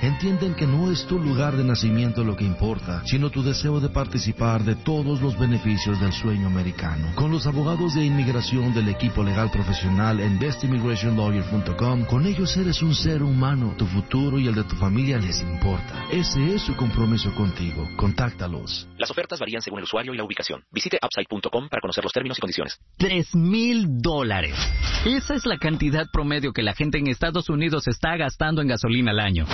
entienden que no es tu lugar de nacimiento lo que importa, sino tu deseo de participar de todos los beneficios del sueño americano. Con los abogados de inmigración del equipo legal profesional en bestimmigrationlawyer.com, con ellos eres un ser humano. Tu futuro y el de tu familia les importa. Ese es su compromiso contigo. Contáctalos. Las ofertas varían según el usuario y la ubicación. Visite upside.com para conocer los términos y condiciones. $3,000. Esa es la cantidad promedio que la gente en Estados Unidos está gastando en gasolina al año.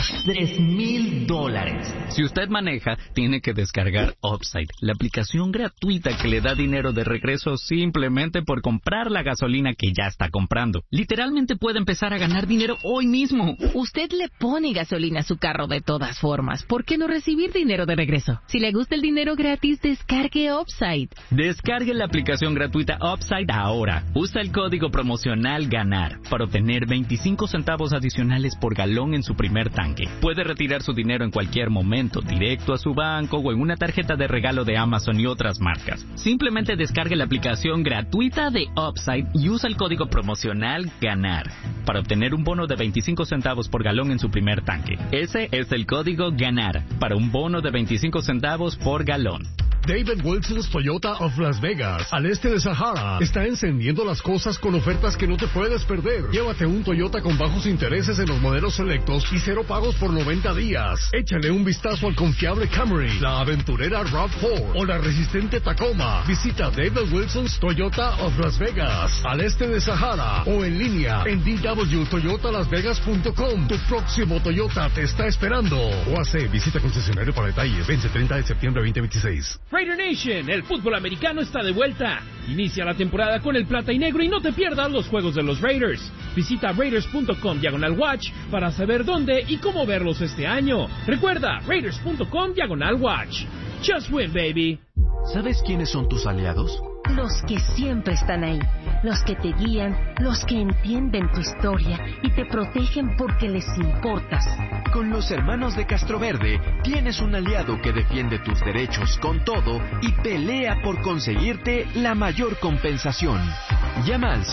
$3,000. Si usted maneja, tiene que descargar Upside, la aplicación gratuita que le da dinero de regreso simplemente por comprar la gasolina que ya está comprando. Literalmente puede empezar a ganar dinero hoy mismo. Usted le pone gasolina a su carro de todas formas. ¿Por qué no recibir dinero de regreso? Si le gusta el dinero gratis, descargue Upside. Descargue la aplicación gratuita Upside ahora. Usa el código promocional GANAR para obtener 25 centavos adicionales por galón en su primer tanque. Puede retirar su dinero en cualquier momento, directo a su banco o en una tarjeta de regalo de Amazon y otras marcas. Simplemente descargue la aplicación gratuita de Upside y usa el código promocional GANAR para obtener un bono de 25 centavos por galón en su primer tanque. Ese es el código GANAR para un bono de 25 centavos por galón. David Wilson's Toyota of Las Vegas, al este de Sahara, está encendiendo las cosas con ofertas que no te puedes perder. Llévate un Toyota con bajos intereses en los modelos selectos y 0 pagos por 90 días. Échale un vistazo al confiable Camry, la aventurera RAV4 o la resistente Tacoma. Visita David Wilson's Toyota of Las Vegas, al este de Sahara, o en línea en dwtoyotalasvegas.com. Tu próximo Toyota te está esperando. O visita concesionario para detalles. Vence 30 de septiembre 2026. Raider Nation, el fútbol americano está de vuelta. Inicia la temporada con el plata y negro y no te pierdas los juegos de los Raiders. Visita raiders.com/watch para saber dónde y cómo verlos este año. Recuerda, raiders.com/watch. Just win, baby. ¿Sabes quiénes son tus aliados? Los que siempre están ahí, los que te guían, los que entienden tu historia y te protegen porque les importas. Con los hermanos de Castroverde tienes un aliado que defiende tus derechos con todo y pelea por conseguirte la mayor compensación. Llama al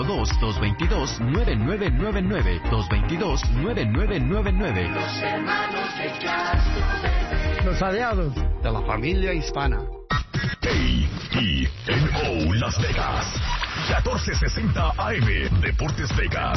702-222-9999, 222-9999. Los hermanos de Castroverde. Los aliados de la familia hispana. KENO Las Vegas, 1460 AM, Deportes Vegas.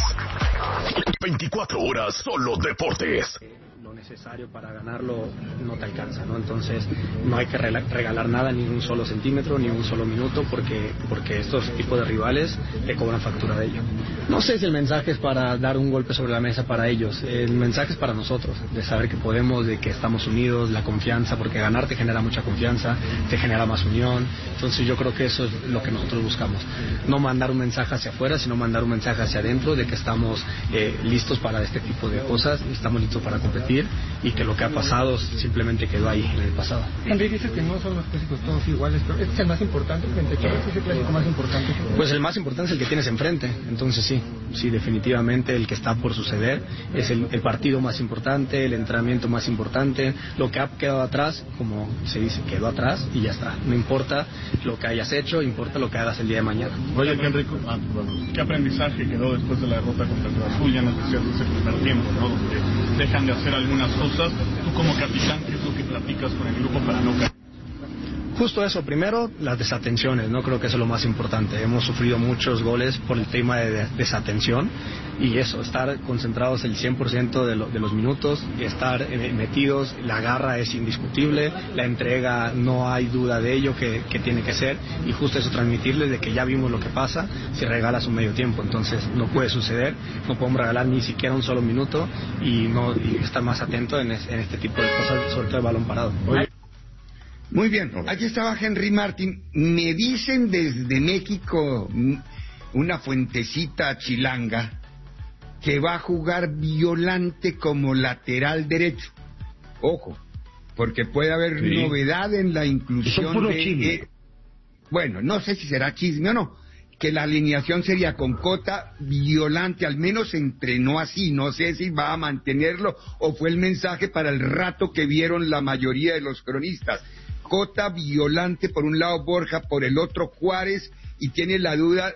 24 horas solo deportes. Lo necesario para ganarlo no te alcanza, ¿no? Entonces no hay que regalar nada, ni un solo centímetro, ni un solo minuto, porque estos tipos de rivales te cobran factura de ello. No sé si el mensaje es para dar un golpe sobre la mesa para ellos, el mensaje es para nosotros, de saber que podemos, de que estamos unidos, la confianza, porque ganar te genera mucha confianza, te genera más unión. Entonces yo creo que eso es lo que nosotros buscamos, no mandar un mensaje hacia afuera, sino mandar un mensaje hacia adentro de que estamos listos para este tipo de cosas, estamos listos para competir y que lo que ha pasado simplemente quedó ahí en el pasado. Henry dice que no son los clásicos todos iguales, pero este es el más importante, frente a es el clásico más importante. Pues el más importante es el que tienes enfrente, entonces sí, definitivamente el que está por suceder es el partido más importante, el entrenamiento más importante, lo que ha quedado atrás, como se dice, quedó atrás y ya está, no importa lo que hayas hecho, importa lo que hagas el día de mañana. Oye, Enrico, ¿qué aprendizaje quedó después de la derrota contra el Cruz Azul? Ya nos decías ese primer tiempo, ¿no? Donde dejan de hacer algunas cosas. Tú como capitán, ¿qué es lo que platicas con el grupo para no caer? Justo eso, primero las desatenciones, ¿no? Creo que eso es lo más importante. Hemos sufrido muchos goles por el tema de desatención y eso, estar concentrados el 100% de los minutos, estar metidos, la garra es indiscutible, la entrega no hay duda de ello que tiene que ser, y justo eso, transmitirles de que ya vimos lo que pasa si regalas un medio tiempo, entonces no puede suceder, no podemos regalar ni siquiera un solo minuto y estar más atento en este tipo de cosas, sobre todo el balón parado. Muy bien, aquí estaba Henry Martin. Me dicen desde México, una fuentecita chilanga, que va a jugar Violante como lateral derecho. Ojo, porque puede haber novedad en la inclusión de... bueno, no sé si será chisme o no, que la alineación sería con Cota, Violante, al menos se entrenó así, no sé si va a mantenerlo o fue el mensaje para el rato que vieron la mayoría de los cronistas. Cota, Violante por un lado, Borja por el otro, Juárez, y tiene la duda,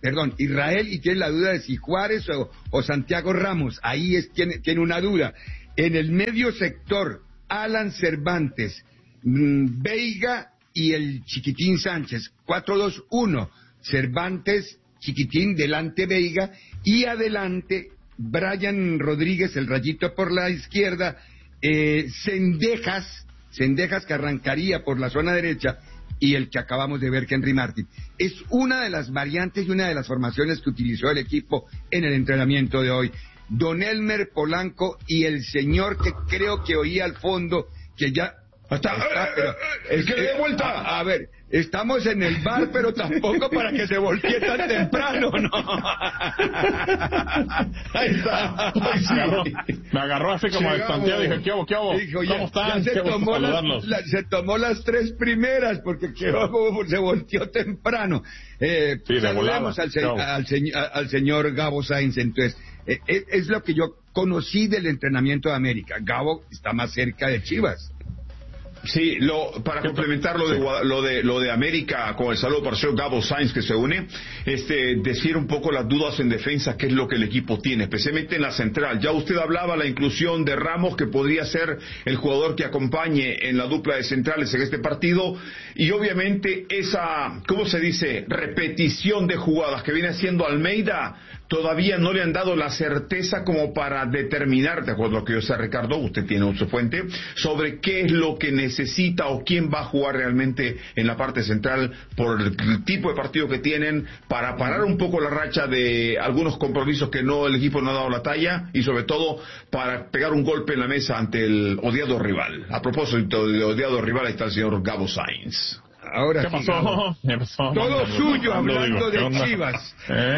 Israel, y tiene la duda de si Juárez o Santiago Ramos, ahí tiene una duda. En el medio sector, Alan Cervantes, Veiga y el Chiquitín Sánchez. 4-2-1. Cervantes, Chiquitín, delante Veiga. Y adelante, Brian Rodríguez, el rayito por la izquierda. Cendejas que arrancaría por la zona derecha. Y el que acabamos de ver, Henry Martin. Es una de las variantes y una de las formaciones que utilizó el equipo en el entrenamiento de hoy. Don Elmer Polanco y el señor que creo que oía al fondo, que ya... Es que le dé vuelta. A ver, estamos en el bar, pero tampoco para que se voltee tan temprano, ¿no? Ahí está. Me agarró así como distanciado y dije, ¿qué hago? Dijo, ¿Cómo están? Se tomó las 3 primeras porque se volteó temprano. Saludamos al señor Gabo Sainz. Entonces, es lo que yo conocí del entrenamiento de América. Gabo está más cerca de Chivas. Sí, para complementar lo de América, con el saludo para el señor Gabo Sainz que se une, decir un poco las dudas en defensa, qué es lo que el equipo tiene, especialmente en la central. Ya usted hablaba la inclusión de Ramos, que podría ser el jugador que acompañe en la dupla de centrales en este partido, y obviamente esa, ¿cómo se dice?, repetición de jugadas que viene haciendo Almeida, todavía no le han dado la certeza como para determinar, de acuerdo a lo que yo sé, Ricardo, usted tiene su fuente, sobre qué es lo que necesita o quién va a jugar realmente en la parte central por el tipo de partido que tienen, para parar un poco la racha de algunos compromisos que el equipo no ha dado la talla, y sobre todo para pegar un golpe en la mesa ante el odiado rival. A propósito de odiado rival, ahí está el señor Gabo Sainz. Ahora ¿Qué pasó? Todo suyo, hablando de Chivas.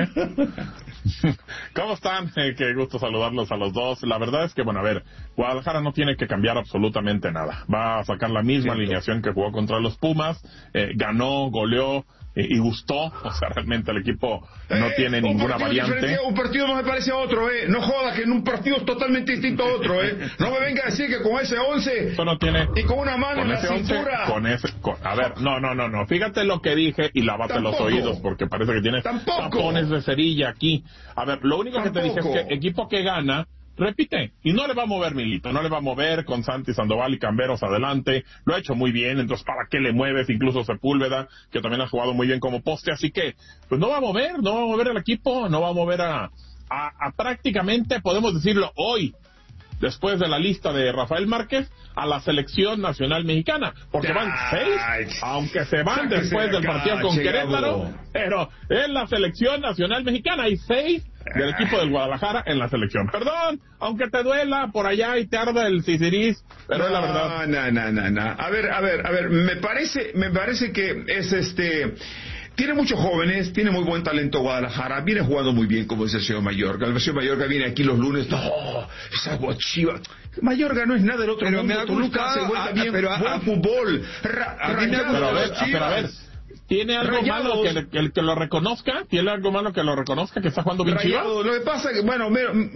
¿Cómo están? Qué gusto saludarlos a los dos. La verdad es que, bueno, a ver, Guadalajara no tiene que cambiar absolutamente nada. Va a sacar la misma alineación que jugó contra los Pumas. Ganó, goleó y gustó. O sea, realmente el equipo no tiene ninguna variante. Un partido no me parece a otro, No joda que en un partido es totalmente distinto a otro, No me venga a decir que con ese 11 eso no tiene, y con una mano en la cintura. A ver, no. Fíjate lo que dije y lávate los oídos, porque parece que tienes tapones de cerilla aquí. A ver, lo único que te dije es que equipo que gana repite, y no le va a mover Milito, no le va a mover con Santi Sandoval y Camberos adelante, lo ha hecho muy bien, entonces ¿para qué le mueves? Incluso Sepúlveda, que también ha jugado muy bien como poste, así que pues no va a mover el equipo, no va a mover a prácticamente, podemos decirlo hoy, después de la lista de Rafael Márquez, a la selección nacional mexicana, porque van 6, aunque se van después del partido con Querétaro, pero en la selección nacional mexicana hay 6 del equipo del Guadalajara en la selección. Perdón, aunque te duela por allá y te arda el sisiris, pero es la verdad. No. A ver, me parece que es tiene muchos jóvenes, tiene muy buen talento Guadalajara, viene jugando muy bien, como dice el señor Mayorga. El señor Mayorga viene aquí los lunes, esa guachiva. Mayorga no es nada del otro pero mundo. Me ha gustado, bien, pero buen fútbol. Pero a ver, ¿tiene algo malo que lo reconozca? ¿Tiene algo malo que lo reconozca, que está jugando bien Chivas? Lo que pasa es que, bueno,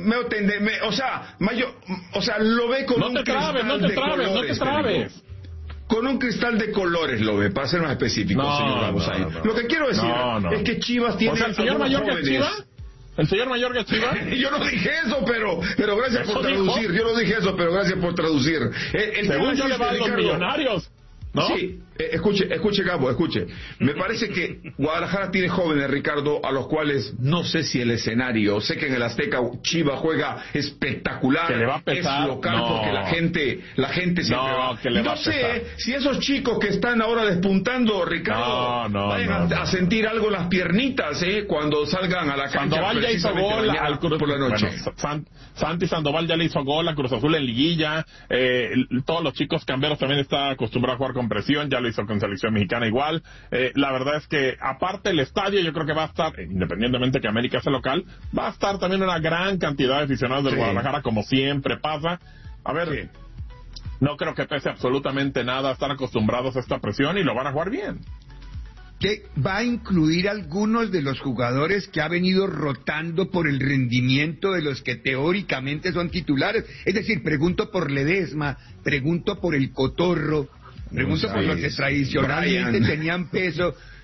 lo ve con un cristal de colores. No te trabes. Con un cristal de colores lo ve, para ser más específico, señor Ramos. Lo que quiero decir es que Chivas tiene... O sea, ¿el señor Mayorga es Chivas? ¿El señor Mayorga es Chivas? Yo no dije eso, pero gracias por traducir. Yo no dije eso, pero gracias por traducir. Según yo le va a los Millonarios, ¿no? Sí, escuche Gabo, escuche. Me parece que Guadalajara tiene jóvenes, Ricardo, a los cuales no sé si el escenario, sé que en el Azteca Chivas juega espectacular, que le va a pesar, es local porque la gente siempre va. Que le va no sé si esos chicos que están ahora despuntando, Ricardo, vayan a sentir algo en las piernitas, cuando salgan a la cancha. Sandoval ya hizo gol al Cruz por la noche. Bueno, Santi Sandoval ya le hizo gol a Cruz Azul en liguilla. Todos los chicos Camberos también está acostumbrado a jugar con presión, ya lo hizo con selección mexicana igual. La verdad es que aparte el estadio, yo creo que va a estar, independientemente que América sea local, va a estar también una gran cantidad de aficionados del Guadalajara, como siempre pasa. A ver, no creo que pese absolutamente nada, están acostumbrados a esta presión y lo van a jugar bien. Que va a incluir algunos de los jugadores que ha venido rotando por el rendimiento de los que teóricamente son titulares. Es decir, pregunto por Ledesma, pregunto por el Cotorro, pregunto por los que tradicionalmente tenían peso.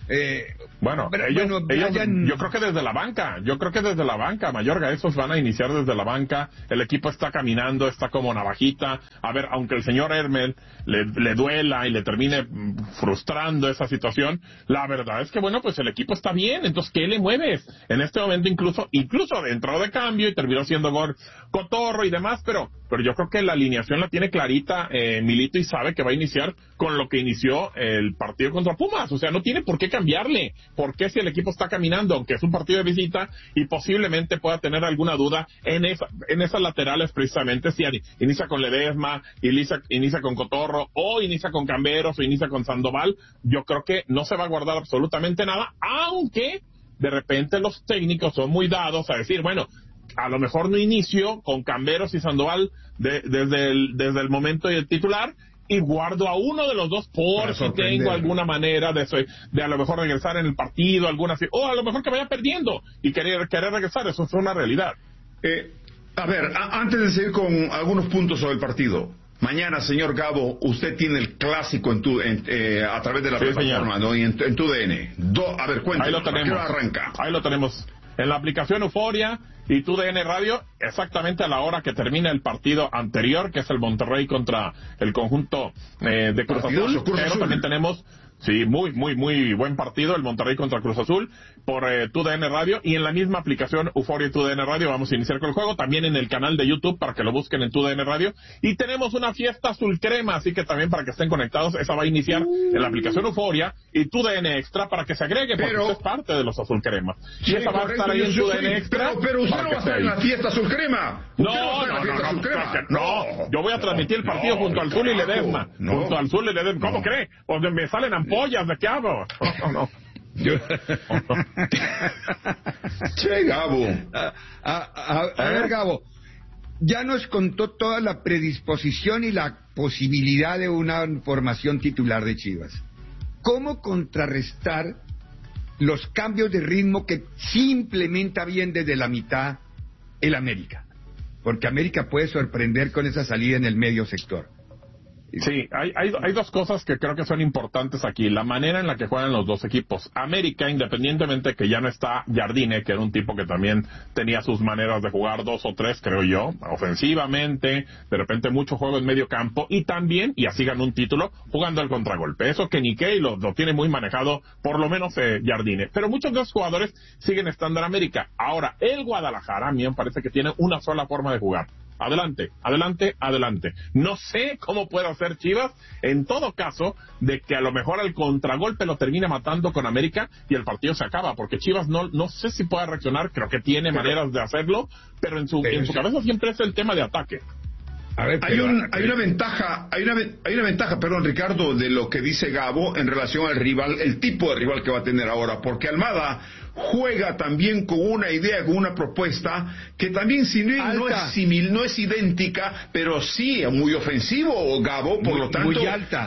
Ellos, yo creo que desde la banca, Mayorga, esos van a iniciar desde la banca. El equipo está caminando, está como navajita. A ver, aunque el señor Hermel le duela y le termine frustrando esa situación, la verdad es que pues el equipo está bien. Entonces, ¿qué le mueves? En este momento incluso entró de cambio y terminó siendo gol Cotorro y demás, pero yo creo que la alineación la tiene clarita Milito, y sabe que va a iniciar con lo que isa el partido contra Pumas. O sea, no tiene por qué cambiarle. ¿Por qué si el equipo está caminando, aunque es un partido de visita, y posiblemente pueda tener alguna duda en esas laterales precisamente, si inicia con Ledesma, inicia con Cotorro, o inicia con Camberos, o inicia con Sandoval? Yo creo que no se va a guardar absolutamente nada, aunque de repente los técnicos son muy dados a decir, a lo mejor no inicio con Camberos y Sandoval desde el momento del titular, y guardo a uno de los dos por si tengo alguna manera de a lo mejor regresar en el partido, o a lo mejor que vaya perdiendo y querer regresar. Eso es una realidad. A ver, antes de seguir con algunos puntos sobre el partido, mañana, señor Gabo, usted tiene el clásico a través de la plataforma, ¿no? Y en tu DN. A ver, cuéntanos, ahí lo tenemos. ¿Para qué arranca? Ahí lo tenemos. En la aplicación Euforia y tu DN Radio, exactamente a la hora que termina el partido anterior, que es el Monterrey contra el conjunto de Cruz Azul. Pero también tenemos, muy buen partido, el Monterrey contra Cruz Azul, por tu DN Radio, y en la misma aplicación Euforia y tu DN Radio vamos a iniciar con el juego, también en el canal de YouTube para que lo busquen en tu DN Radio, y tenemos una fiesta azul crema, así que también para que estén conectados, esa va a iniciar en la aplicación Euforia y tu DN Extra para que se agregue, porque usted es parte de los azul crema, y esa va a estar ahí en tu DN Extra. Pero usted no va a estar en la fiesta azul crema. No, yo voy a transmitir el partido junto al Zul y Ledesma, junto al Zul y Ledesma. ¿Cómo cree? O me salen ampollas, ¿de qué hago? No. Che, Gabo. A ver, Gabo, ya nos contó toda la predisposición y la posibilidad de una formación titular de Chivas. ¿Cómo contrarrestar los cambios de ritmo que sí implementa bien desde la mitad el América? Porque América puede sorprender con esa salida en el medio sector. Sí, hay dos cosas que creo que son importantes aquí. La manera en la que juegan los dos equipos. América, independientemente que ya no está Jardine, que era un tipo que también tenía sus maneras de jugar, 2 o 3, creo yo, ofensivamente, de repente mucho juego en medio campo, y también, y así ganó un título, jugando al contragolpe. Eso que Nikkei lo tiene muy manejado, por lo menos Jardine. Pero muchos de los jugadores siguen estando en América. Ahora, el Guadalajara, a mí me parece que tiene una sola forma de jugar. Adelante. No sé cómo puede hacer Chivas, en todo caso, de que a lo mejor al contragolpe lo termine matando con América y el partido se acaba, porque Chivas no sé si puede reaccionar, creo que tiene maneras de hacerlo, pero en su cabeza siempre es el tema de ataque. A ver, hay una ventaja, perdón, Ricardo, de lo que dice Gabo en relación al rival, el tipo de rival que va a tener ahora, porque Almada juega también con una idea, con una propuesta que también, si no es idéntica, pero sí es muy ofensivo, Gabo, por lo tanto, muy alta.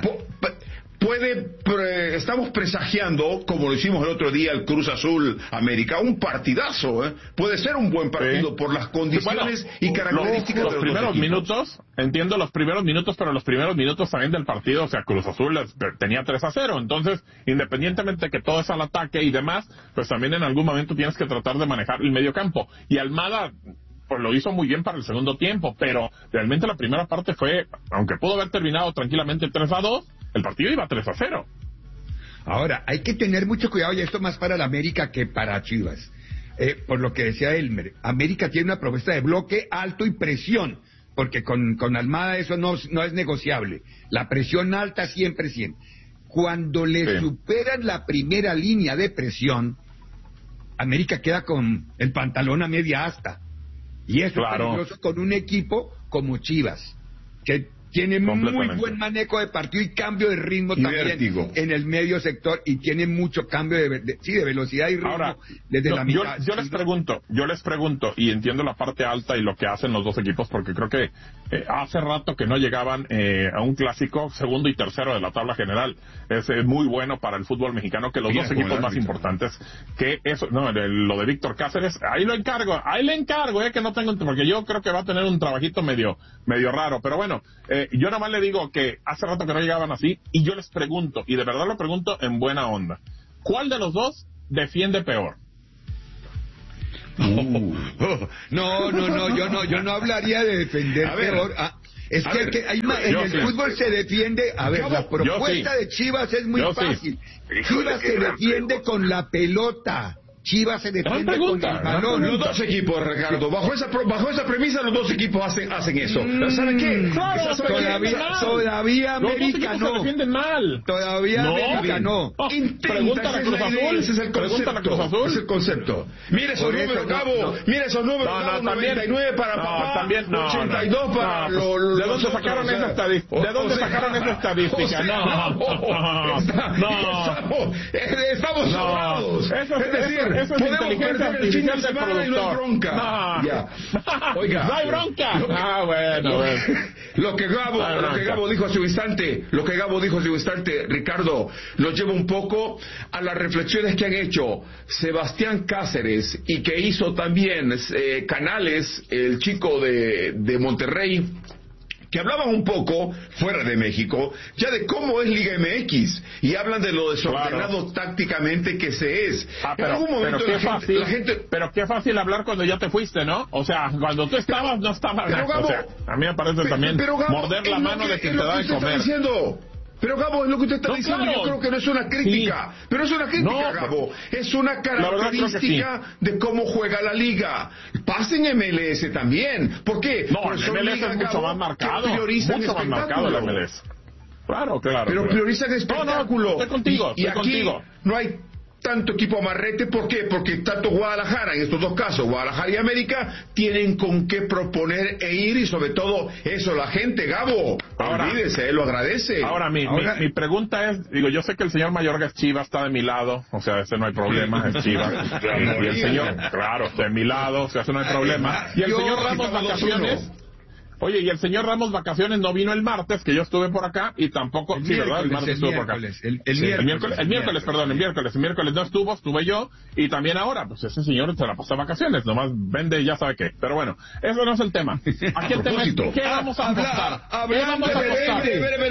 Estamos presagiando, como lo hicimos el otro día, el Cruz Azul América, un partidazo, puede ser un buen partido por las condiciones y características de los primeros minutos. Entiendo los primeros minutos, pero los primeros minutos también del partido, o sea, Cruz Azul tenía 3-0, entonces, independientemente que todo es al ataque y demás, pues también en algún momento tienes que tratar de manejar el medio campo, y Almada pues lo hizo muy bien para el segundo tiempo, pero realmente la primera parte fue, aunque pudo haber terminado tranquilamente 3-2, el partido iba 3-0. Ahora, hay que tener mucho cuidado, y esto más para la América que para Chivas. Por lo que decía Elmer, América tiene una propuesta de bloque alto y presión, porque con Almada eso no es negociable. La presión alta siempre. Cuando le superan la primera línea de presión, América queda con el pantalón a media asta. Y eso es peligroso con un equipo como Chivas, que tiene muy buen manejo de partido y cambio de ritmo también en el medio sector, y tiene mucho cambio de velocidad y ritmo. Ahora, desde la mitad. Yo les pregunto, y entiendo la parte alta y lo que hacen los dos equipos, porque creo que hace rato que no llegaban a un clásico segundo y tercero de la tabla general. Es muy bueno para el fútbol mexicano que los dos equipos más importantes, que eso, lo de Víctor Cáceres, ahí le encargo, que no tengo, porque yo creo que va a tener un trabajito medio raro, pero bueno, yo nada más le digo que hace rato que no llegaban así, y yo les pregunto, y de verdad lo pregunto en buena onda, ¿cuál de los dos defiende peor? No, yo no hablaría de defender peor. Es que hay en el fútbol se defiende. A ver, la propuesta de Chivas es muy fácil. Chivas se defiende con la pelota. Chivas se defiende con el balón. Los dos equipos, Ricardo, bajo esa premisa los dos equipos hacen eso. ¿Saben qué? Claro, todavía América no. Se defienden mal. Todavía América no. Pregunta a la Cruz Azul. Ese es el concepto. Es el concepto. Mira esos números, Gabo. Mira esos números, Gabo. 99 para papá. 82 para los. ¿De dónde sacaron esa estadística? ¿De dónde sacaron esa estadística? No. Estamos sobrados. Es decir, eso es inteligencia artificial del productor. Y no hay bronca. Oiga, no hay bronca. Bueno. Lo que Gabo dijo hace un instante, Ricardo, nos lleva un poco a las reflexiones que han hecho Sebastián Cáceres y que hizo también Canales, el chico de Monterrey, que hablaban un poco, fuera de México, ya de cómo es Liga MX, y hablan de lo desordenado tácticamente que se es. En algún momento la gente... Pero qué fácil hablar cuando ya te fuiste, ¿no? O sea, cuando tú estabas, no estabas... Gabo, o sea, a mí me parece también morder la mano de quien te da de comer. Pero Gabo, es lo que usted está diciendo, yo creo que no es una crítica, pero es una crítica, Gabo, es una característica de cómo juega la liga. Pasa en MLS también, ¿por qué? No, en MLS es mucho más marcado, la MLS. Claro. Pero priorizan espectáculo. Estoy contigo, y aquí no hay tanto equipo amarrete, ¿por qué? Porque tanto Guadalajara, en estos dos casos, Guadalajara y América, tienen con qué proponer e ir, y sobre todo eso, la gente, Gabo, olvídese, él lo agradece. Ahora, mi pregunta es, yo sé que el señor Mayorga es Chivas, está de mi lado, o sea, ese no hay problema, es Chivas, y el señor, de mi lado, o sea, ese no hay problema, y el señor Ramos vacaciones... Oye, y el señor Ramos vacaciones no vino el martes, que yo estuve por acá, y tampoco... El martes estuvo por acá. El miércoles no estuve yo, y también ahora, pues ese señor se la pasó vacaciones, nomás vende ya sabe qué. Pero bueno, eso no es el tema. Aquí el tema es, ¿qué vamos a apostar? ¿Qué vamos a apostar?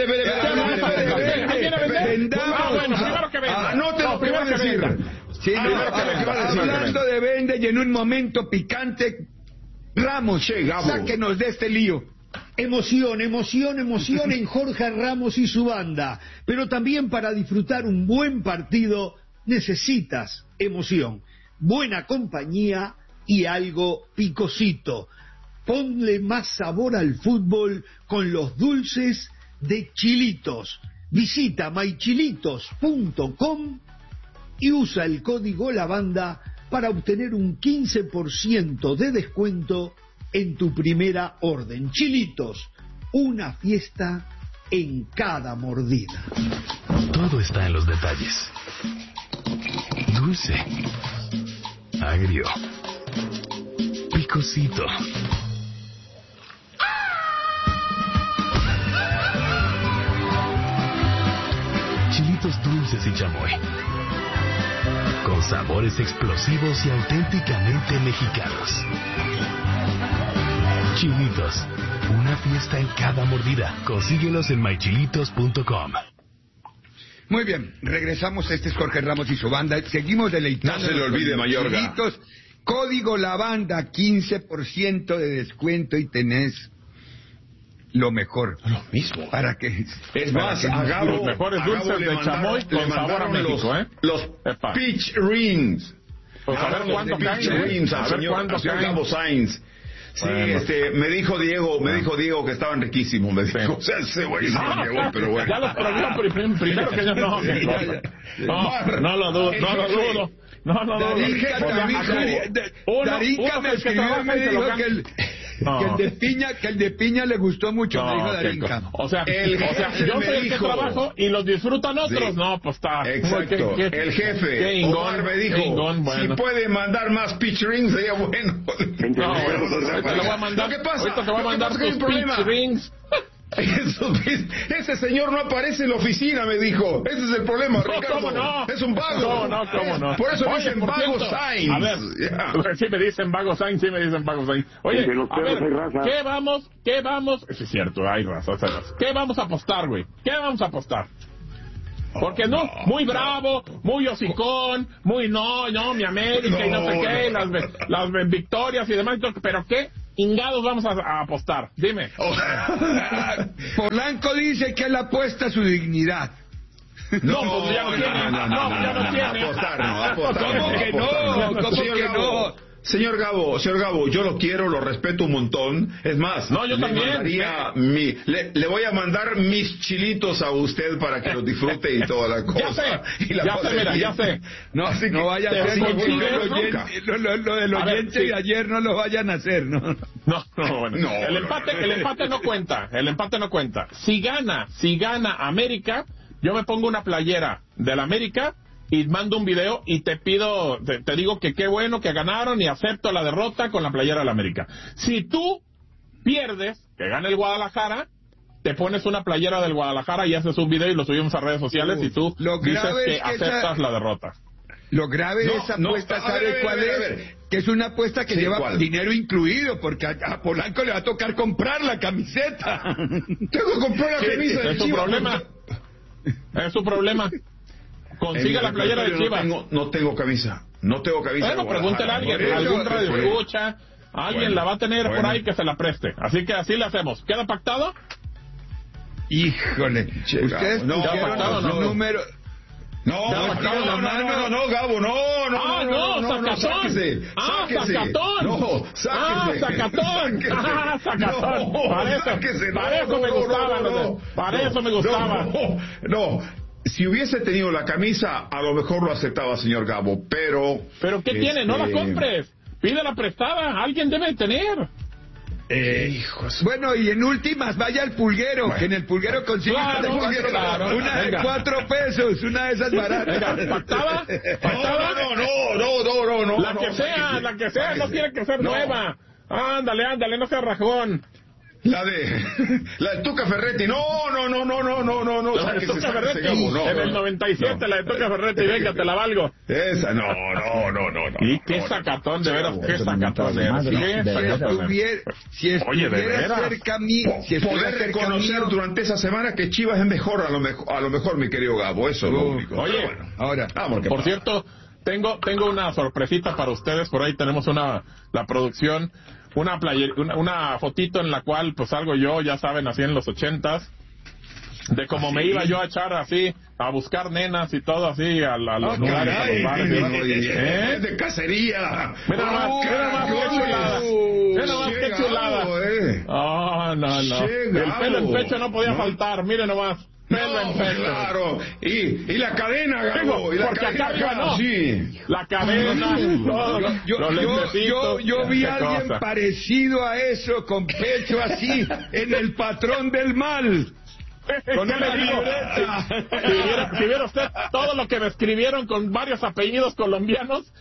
Primero que venda. No, primero que venda. Hablando de vende, y en un momento picante... Ramos, sáquenos de este lío. Emoción en Jorge Ramos y su banda. Pero también para disfrutar un buen partido necesitas emoción, buena compañía y algo picosito. Ponle más sabor al fútbol con los dulces de Chilitos. Visita mychilitos.com y usa el código LABANDA para obtener un 15% de descuento en tu primera orden. Chilitos, una fiesta en cada mordida. Todo está en los detalles. Dulce, agrio, picosito. Chilitos dulces y chamoy, con sabores explosivos y auténticamente mexicanos. Chilitos, una fiesta en cada mordida. Consíguelos en mychilitos.com. Muy bien, regresamos. Este es Jorge Ramos y su banda. Seguimos deleitando. No se le olvide, Mayorga. Chilitos, código La Banda, 15% de descuento y tenés lo mejor. Lo mismo. Para que... Es más, a los mejores dulces de chamoy con sabor a México, los Peach Rings. Pues a ver cuándo caen. Al señor Gabo Sainz. Sí, me dijo Diego que estaban riquísimos, me dijo. O sea, ese güey se lo llevó, pero bueno. Ya los probó primero que yo no lo dudo. Darinka me escribió y me dijo que el de piña le gustó mucho, me dijo Darinka. O sea, yo soy el que trabajo y los disfrutan otros. No, pues está. Exacto. El jefe, Omar, me dijo, si puede mandar más pitch rings, sería bueno. No, ahorita le voy a mandar. ¿Qué pasa? Ahorita te voy a mandar tus pitch rings. Ese señor no aparece en la oficina, me dijo. Ese es el problema, Ricardo. ¿Cómo no? Es un vago. ¿Cómo no? Por eso dicen Vago Sainz. A ver, sí me dicen Vago Sainz, Oye, a ver, ¿qué vamos? Sí, es cierto, hay raza. ¿Qué vamos a apostar, güey? ¿Qué vamos a apostar? Porque no, muy bravo, muy hocicón, muy no, mi América y no sé qué, las victorias y demás, pero ¿qué ingados vamos a apostar? Dime. Polanco dice que él apuesta su dignidad. No, pues ya no tiene. Ya no tiene. Apostar. ¿Cómo que no? Señor Gabo, yo lo quiero, lo respeto un montón. Es más, no, yo también. Le voy a mandar mis chilitos a usted para que los disfrute y toda la cosa. Ya sé. No vaya a ser lo del oyente de ayer no lo vayan a hacer, ¿no? Bueno. El empate no cuenta. Si gana América, yo me pongo una playera del América y mando un video y te pido, te digo que qué bueno que ganaron y acepto la derrota con la playera del América. Si tú pierdes, que gane el Guadalajara, te pones una playera del Guadalajara y haces un video y lo subimos a redes sociales y tú dices que aceptas la derrota. Lo grave de esa apuesta, ¿sabe cuál es? Que es una apuesta que lleva dinero incluido, porque a Polanco le va a tocar comprar la camiseta. Tengo que comprar la camisa de Chivas. Es su problema. Consiga la playera de Chivas. No tengo camisa. Bueno, pregúntale a alguien. Algún radio escucha. Alguien la va a tener por ahí que se la preste. Así que así le hacemos. ¿Queda pactado? Híjole. Ustedes pusieron los números. No, Gabo, no, sáquese. Para eso me gustaba. No. Si hubiese tenido la camisa, a lo mejor lo aceptaba, señor Gabo, pero... ¿Pero qué tiene? No la compres. Pídela prestada. Alguien debe tener. Bueno, y en últimas, vaya al pulguero, que en el pulguero consigue una de 4 pesos, una de esas baratas. ¿Pactada? No. La que sea, no tiene que ser nueva. Ándale, no sea rajón. La de Tuca Ferretti, no. La de Tuca Ferretti, en el 97, la de Tuca Ferretti, venga, te la valgo. Esa, no. Y qué sacatón, de veras, qué sacatón de veras. Si estuviera cerca mío, poder reconocer durante esa semana que Chivas es mejor, a lo mejor, mi querido Gabo, eso es lo único. Oye, ahora, por cierto, tengo una sorpresita para ustedes, por ahí tenemos la producción, una fotito en la cual pues salgo yo, ya saben, así en los 80s, de cómo me iba yo a echar así, a buscar nenas y todo así, a los lugares, a los bares. De cacería. Mira nomás, qué chulada. No. El pelo en pecho no podía faltar, mire nomás. Claro, y la cadena, Gabo, porque acá arriba no. Sí. La cadena, yo vi a alguien parecido a eso, con pecho así, en El Patrón del Mal. Con una libreta. Si viera usted todo lo que me escribieron con varios apellidos colombianos.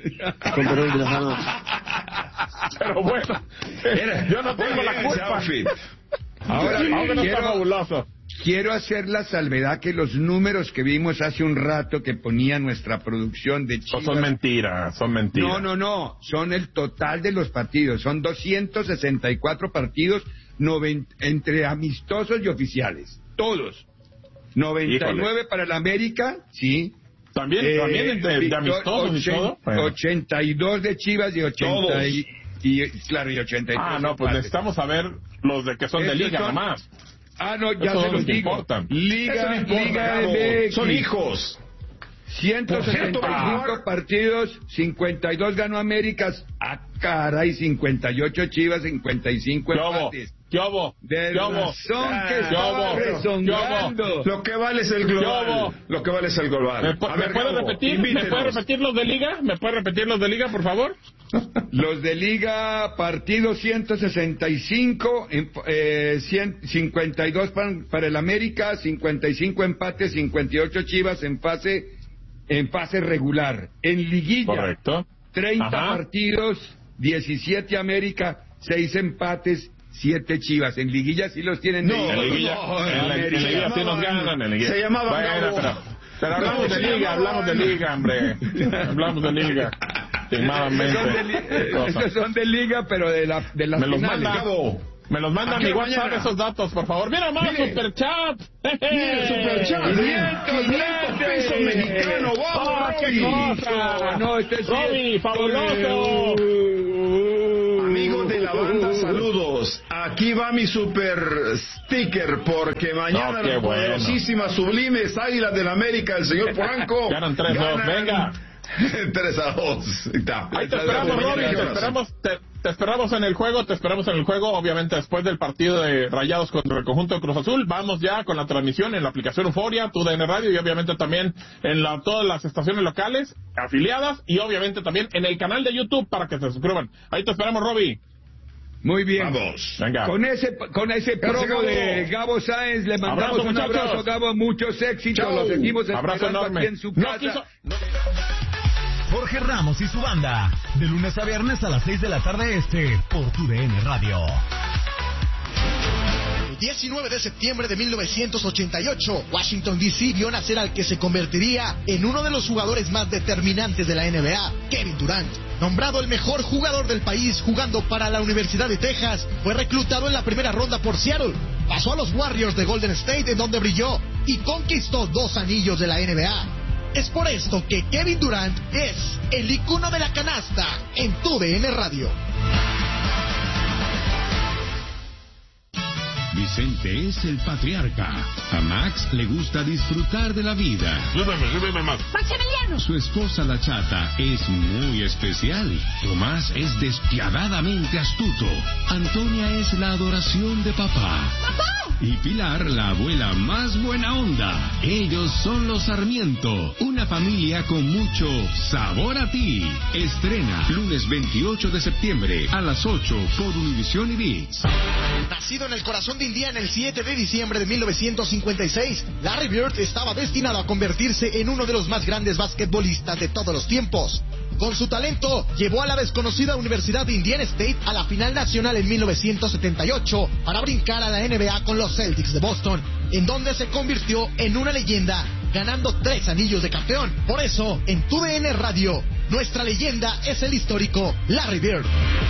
Pero bueno, yo no tengo la culpa. Ahora no está fabuloso. Quiero hacer la salvedad que los números que vimos hace un rato que ponía nuestra producción de Chivas... Son mentiras. No. Son el total de los partidos. Son 264 partidos entre amistosos y oficiales. Todos. 99 para el América, sí. También de amistosos y todo. 82 de Chivas y 80 y 83. No, pues necesitamos saber los de que son de liga nomás. No, ya se los digo. Importan. Liga MX. Son hijos. 165 partidos, 52 ganó América. Caray, 58 Chivas, 55 empates. ¿Qué hubo? Lo que vale es el global. ¿Me puede repetir los de liga? ¿Me puede repetir los de liga, por favor? Los de liga, partidos 165, 52 para el América, 55 empates, 58 Chivas en fase regular. En liguilla, correcto. 30 partidos, 17 América, 6 empates, 7 Chivas. En liguilla sí los tienen. En liguilla sí nos ganan. En liguilla. Se llamaba pero hablamos de liga, hombre. Hablamos de liga. Estos son de liga, pero de las me los finales. manda. Me los mandan a mi WhatsApp esos datos, por favor. Mira más, Superchat. Mira, Superchat. 500 pesos mexicanos. ¡Vamos, qué cosa! No, este es Robbie, fabuloso. Amigos de la banda, saludos. Aquí va mi super sticker, porque mañana las poderosísimas sublimes Águilas del América, el señor Polanco. Ganan 3-2, venga. 3-2. Ahí te esperamos, Robbie, te esperamos en el juego, obviamente después del partido de Rayados contra el conjunto de Cruz Azul. Vamos ya con la transmisión en la aplicación Euforia, TUDN Radio, y obviamente también en todas las estaciones locales afiliadas, y obviamente también en el canal de YouTube para que se suscriban. Ahí te esperamos, Robbie. Muy bien. Vamos. Venga. Con ese promo de Gabo Sáenz, le mandamos un abrazo, Gabo, muchos éxitos. Los seguimos esperando aquí en su casa. Jorge Ramos y su banda, de lunes a viernes a las 6 de la tarde por TUDN Radio. El 19 de septiembre de 1988, Washington D.C. vio nacer al que se convertiría en uno de los jugadores más determinantes de la NBA, Kevin Durant. Nombrado el mejor jugador del país jugando para la Universidad de Texas, fue reclutado en la primera ronda por Seattle. Pasó a los Warriors de Golden State, en donde brilló y conquistó 2 anillos de la NBA. Es por esto que Kevin Durant es el icono de la canasta en TUDN Radio. Vicente es el patriarca. A Max le gusta disfrutar de la vida. Súbeme más. Maximiliano. Su esposa la chata es muy especial. Tomás es despiadadamente astuto. Antonia es la adoración de papá. ¡Papá! Y Pilar, la abuela más buena onda. Ellos son los Sarmiento, una familia con mucho sabor a ti. Estrena lunes 28 de septiembre a las 8 por Univision y ViX. Nacido en el corazón de Indiana el 7 de diciembre de 1956, Larry Bird estaba destinado a convertirse en uno de los más grandes basquetbolistas de todos los tiempos. Con su talento, llevó a la desconocida Universidad de Indiana State a la final nacional en 1978 para brincar a la NBA con los Celtics de Boston, en donde se convirtió en una leyenda, ganando 3 anillos de campeón. Por eso, en TUDN Radio, nuestra leyenda es el histórico Larry Bird.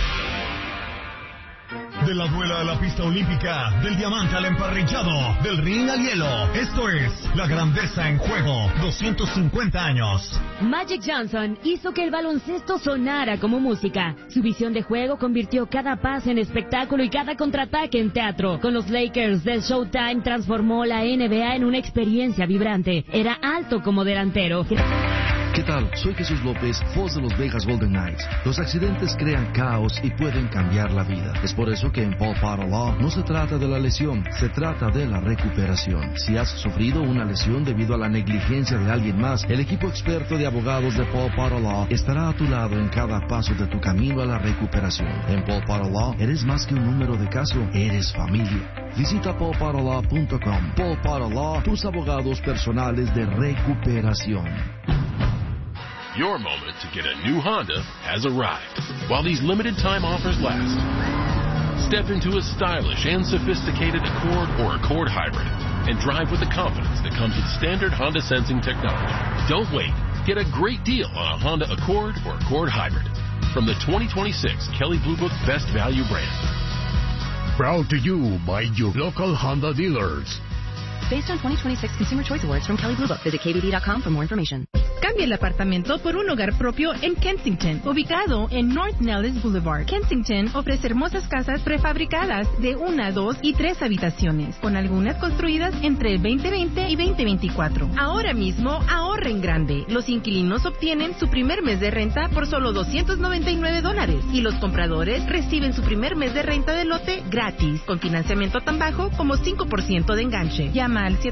De la duela a la pista olímpica, del diamante al emparrillado, del ring al hielo. Esto es La Grandeza en Juego, 250 años. Magic Johnson hizo que el baloncesto sonara como música. Su visión de juego convirtió cada pase en espectáculo y cada contraataque en teatro. Con los Lakers del Showtime transformó la NBA en una experiencia vibrante. Era alto como delantero. ¿Qué tal? Soy Jesús López, voz de los Vegas Golden Knights. Los accidentes crean caos y pueden cambiar la vida. Es por eso que en Paul Potter Law no se trata de la lesión, se trata de la recuperación. Si has sufrido una lesión debido a la negligencia de alguien más, el equipo experto de abogados de Paul Potter Law estará a tu lado en cada paso de tu camino a la recuperación. En Paul Potter Law eres más que un número de caso, eres familia. Visita paulpotterlaw.com. Paul Potter Law, tus abogados personales de recuperación. Your moment to get a new Honda has arrived. While these limited time offers last, step into a stylish and sophisticated Accord or Accord Hybrid and drive with the confidence that comes with standard Honda sensing technology. Don't wait. Get a great deal on a Honda Accord or Accord Hybrid from the 2026 Kelley Blue Book Best Value brand. Proud to you by your local Honda dealers. Based on 2026 Consumer Choice Awards from Kelley Blue Book. Visit KBB.com for more information. Cambia el apartamento por un hogar propio en Kensington, ubicado en North Nellis Boulevard. Kensington ofrece hermosas casas prefabricadas de 1, 2 y 3 habitaciones, con algunas construidas entre el 2020 y 2024. Ahora mismo ahorra en grande. Los inquilinos obtienen su primer mes de renta por solo $299 y los compradores reciben su primer mes de renta de lote gratis, con financiamiento tan bajo como 5% de enganche. Llama al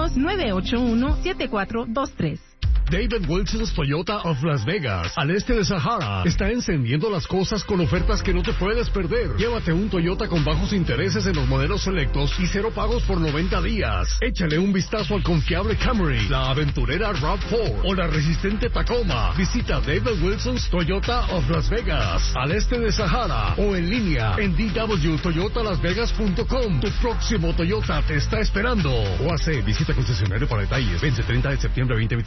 702-981-7423. David Wilson's Toyota of Las Vegas, al este de Sahara, está encendiendo las cosas con ofertas que no te puedes perder. Llévate un Toyota con bajos intereses en los modelos selectos y 0 pagos por 90 días. Échale un vistazo al confiable Camry, la aventurera RAV4 o la resistente Tacoma. Visita David Wilson's Toyota of Las Vegas, al este de Sahara, o en línea en dwtoyotalasvegas.com. Tu próximo Toyota te está esperando. O visita concesionario para detalles. Vence 30 de septiembre 2026.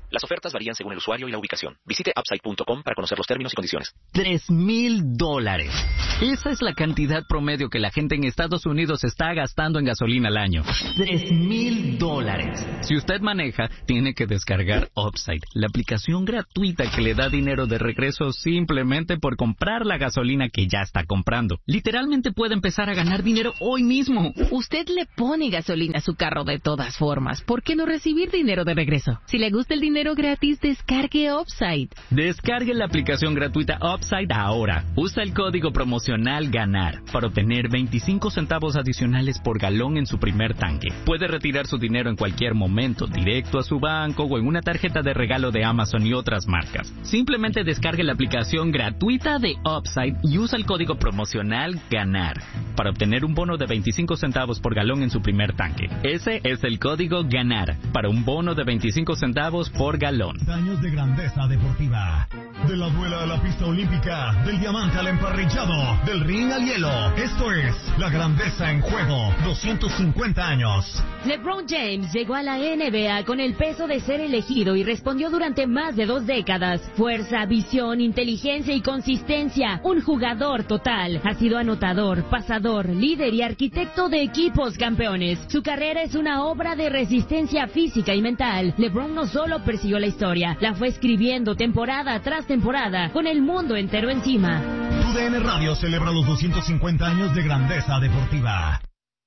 Las ofertas varían según el usuario y la ubicación. Visite upside.com para conocer los términos y condiciones. $3,000. Esa es la cantidad promedio que la gente en Estados Unidos está gastando en gasolina al año. $3,000. Si usted maneja, tiene que descargar Upside, la aplicación gratuita que le da dinero de regreso simplemente por comprar la gasolina que ya está comprando. Literalmente puede empezar a ganar dinero hoy mismo. Usted le pone gasolina a su carro de todas formas. ¿Por qué no recibir dinero de regreso? Si le gusta el dinero gratis, descargue Upside. Descargue la aplicación gratuita Upside ahora. Usa el código promocional GANAR para obtener 25 centavos adicionales por galón en su primer tanque. Puede retirar su dinero en cualquier momento, directo a su banco o en una tarjeta de regalo de Amazon y otras marcas. Simplemente descargue la aplicación gratuita de Upside y usa el código promocional GANAR para obtener un bono de 25 centavos por galón en su primer tanque. Ese es el código GANAR para un bono de 25 centavos por galón. Años de grandeza deportiva. De la duela a la pista olímpica, del diamante al emparrillado, del ring al hielo. Esto es la grandeza en juego. 250 años. LeBron James llegó a la NBA con el peso de ser elegido y respondió durante más de 2 décadas. Fuerza, visión, inteligencia y consistencia. Un jugador total. Ha sido anotador, pasador, líder y arquitecto de equipos campeones. Su carrera es una obra de resistencia física y mental. LeBron no solo persiguió la historia, la fue escribiendo temporada tras temporada, con el mundo entero encima. TUDN Radio celebra los 250 años de grandeza deportiva.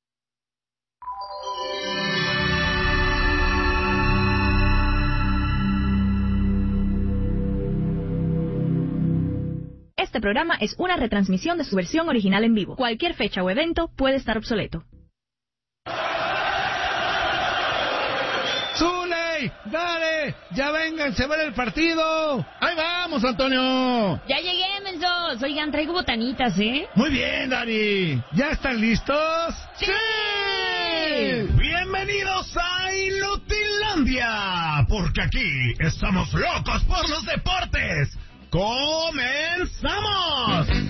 Este programa es una retransmisión de su versión original en vivo. Cualquier fecha o evento puede estar obsoleto. ¡Zule! ¡Dale! ¡Ya vénganse a ver el partido! ¡Ahí vamos, Antonio! Ya llegué, mensos. Oigan, traigo botanitas, ¿eh? Muy bien, Dani. ¿Ya están listos? ¡Sí! Bienvenidos a Inutilandia, porque aquí estamos locos por los deportes. ¡Comenzamos!